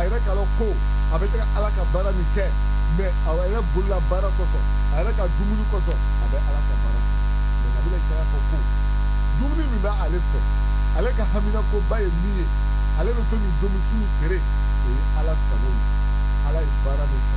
yɛrɛ k'a lɔn ko a bɛ se ka Ala ka baara min kɛ mais a yɛrɛ bolila baara kɔsɔn a yɛrɛ ka dumuni kɔsɔn a bɛ Ala ka baara kɛ mais Nabila Isaya fɔ ko dumuni min bɛ ale fɛ ale ka haminakoba ye min ye ale bɛ fɛn min domisi min feere o ye Ala sago ye Ala ye baara min kɛ